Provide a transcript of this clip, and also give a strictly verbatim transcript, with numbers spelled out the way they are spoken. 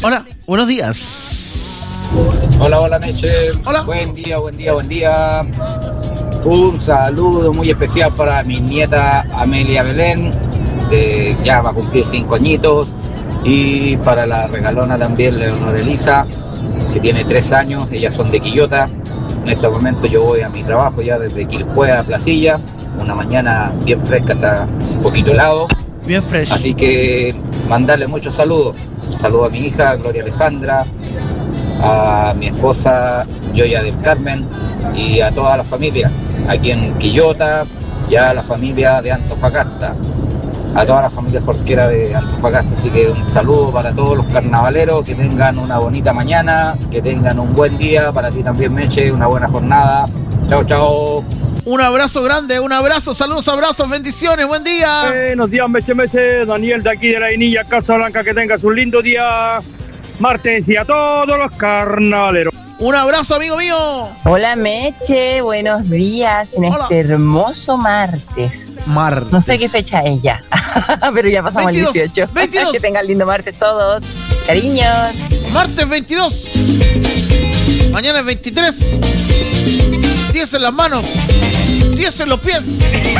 Hola, buenos días. Hola, hola, Meche. Hola. Buen día, buen día, buen día. Un saludo muy especial para mi nieta Amelia Belén, que ya va a cumplir cinco añitos. Y para la regalona también, Leonor Elisa, que tiene tres años. Ellas son de Quillota. En este momento yo voy a mi trabajo ya desde Quilpué a Placilla. Una mañana bien fresca, está un poquito helado. Bien fresh. Así que mandarle muchos saludos. Saludos a mi hija Gloria Alejandra, a mi esposa Joya del Carmen y a toda la familia aquí en Quillota y a la familia de Antofagasta, a toda la familia porquera de Antofagasta. Así que un saludo para todos los carnavaleros, que tengan una bonita mañana, que tengan un buen día. Para ti también, Meche, una buena jornada. Chao, chao. Un abrazo grande, un abrazo, saludos, abrazos, bendiciones, buen día. Buenos días, Meche Meche, Daniel de aquí de la Vainilla, Casa Blanca, que tengas un lindo día martes y a todos los carnavaleros. Un abrazo, amigo mío. Hola, Meche, buenos días en Hola. este hermoso martes. Martes. No sé qué fecha es ya, pero ya pasamos veintidós, el dieciocho. veintidós. Que tengan lindo martes todos. Cariños. Martes veintidós. Mañana es veintitrés. diez en las manos. diez en los pies.